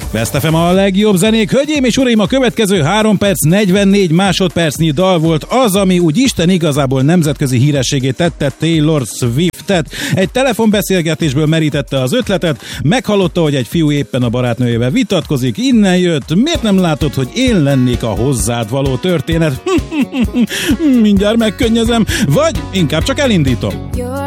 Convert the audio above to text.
Best FM a legjobb zenék. Hölgyeim és uraim, a következő 3 perc 44 másodpercnyi dal volt az, ami úgy Isten igazából nemzetközi hírességé tette Taylor Swiftet. Egy telefonbeszélgetésből merítette az ötletet, meghallotta, hogy egy fiú éppen a barátnőjével vitatkozik, innen jött, miért nem látod, hogy én lennék a hozzád való történet? Mindjárt megkönnyezem, vagy inkább csak elindítom.